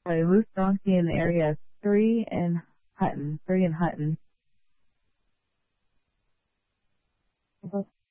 A loose donkey in the area. 3 in Hutton. 3 in Hutton.